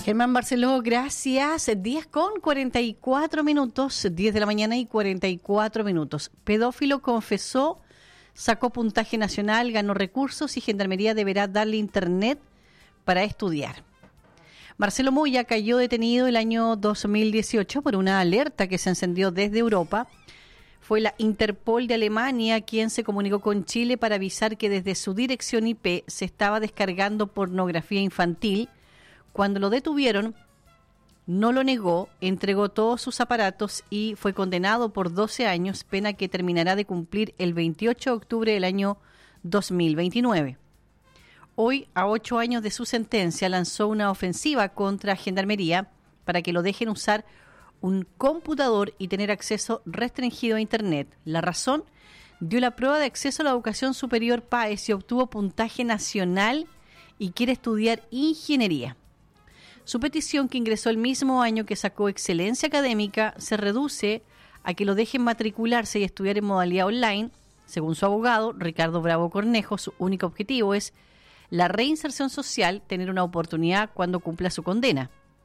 Germán Barceló, gracias. 10:44, 10 de la mañana y 44 minutos. Pedófilo confesó, sacó puntaje nacional, ganó recursos y Gendarmería deberá darle internet para estudiar. Marcelo Moya cayó detenido el año 2018 por una alerta que se encendió desde Europa. Fue la Interpol de Alemania quien se comunicó con Chile para avisar que desde su dirección IP se estaba descargando pornografía infantil. Cuando lo detuvieron, no lo negó, entregó todos sus aparatos y fue condenado por 12 años, pena que terminará de cumplir el 28 de octubre del año 2029. Hoy, a 8 años de su sentencia, lanzó una ofensiva contra Gendarmería para que lo dejen usar un computador y tener acceso restringido a Internet. La razón, dio la prueba de acceso a la educación superior PAES y obtuvo puntaje nacional y quiere estudiar ingeniería. Su petición, que ingresó el mismo año que sacó excelencia académica, se reduce a que lo dejen matricularse y estudiar en modalidad online. Según su abogado, Ricardo Bravo Cornejo, su único objetivo es la reinserción social, tener una oportunidad cuando cumpla su condena.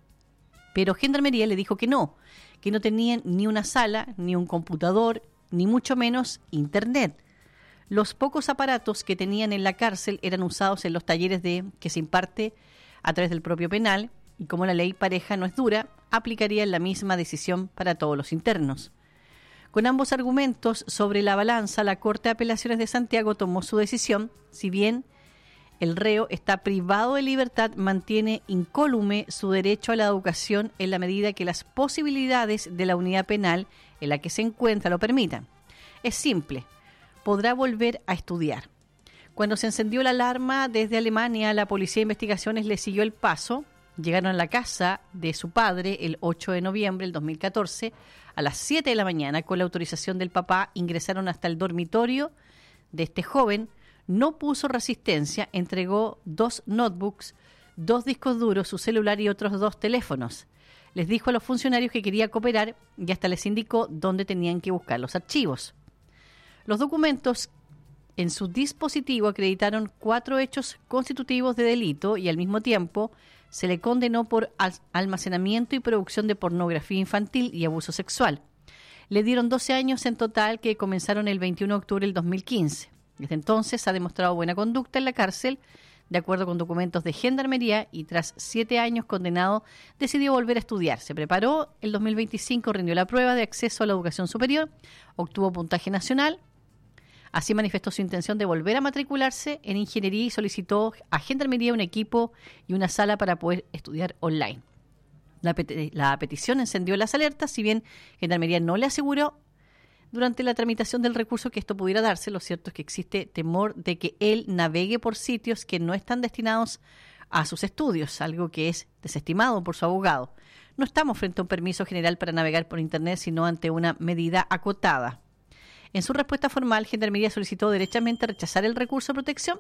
Pero Gendarmería le dijo que no tenían ni una sala, ni un computador, ni mucho menos internet. Los pocos aparatos que tenían en la cárcel eran usados en los talleres que se imparte a través del propio penal, y como la ley pareja no es dura, aplicaría la misma decisión para todos los internos. Con ambos argumentos sobre la balanza, la Corte de Apelaciones de Santiago tomó su decisión. Si bien el reo está privado de libertad, mantiene incólume su derecho a la educación en la medida que las posibilidades de la unidad penal en la que se encuentra lo permitan. Es simple, podrá volver a estudiar. Cuando se encendió la alarma desde Alemania, la Policía de Investigaciones le siguió el paso. Llegaron a la casa de su padre el 8 de noviembre del 2014 a las 7 de la mañana. Con la autorización del papá ingresaron hasta el dormitorio de este joven. No puso resistencia, entregó 2 notebooks, 2 discos duros, su celular y otros 2 teléfonos. Les dijo a los funcionarios que quería cooperar y hasta les indicó dónde tenían que buscar los archivos. Los documentos en su dispositivo acreditaron 4 hechos constitutivos de delito y al mismo tiempo se le condenó por almacenamiento y producción de pornografía infantil y abuso sexual. Le dieron 12 años en total que comenzaron el 21 de octubre del 2015. Desde entonces ha demostrado buena conducta en la cárcel, de acuerdo con documentos de Gendarmería, y tras 7 años condenado decidió volver a estudiar. Se preparó, el 2025 rindió la prueba de acceso a la educación superior, obtuvo puntaje nacional. Así manifestó su intención de volver a matricularse en ingeniería y solicitó a Gendarmería un equipo y una sala para poder estudiar online. La petición encendió las alertas, si bien Gendarmería no le aseguró durante la tramitación del recurso que esto pudiera darse. Lo cierto es que existe temor de que él navegue por sitios que no están destinados a sus estudios, algo que es desestimado por su abogado. No estamos frente a un permiso general para navegar por Internet, sino ante una medida acotada. En su respuesta formal, Gendarmería solicitó derechamente rechazar el recurso de protección.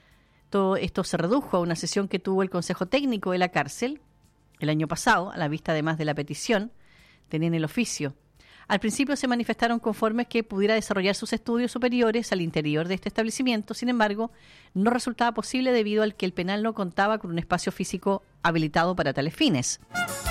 Todo esto se redujo a una sesión que tuvo el Consejo Técnico de la cárcel el año pasado, a la vista además de la petición, tenían el oficio. Al principio se manifestaron conformes que pudiera desarrollar sus estudios superiores al interior de este establecimiento. Sin embargo, no resultaba posible debido al que el penal no contaba con un espacio físico habilitado para tales fines.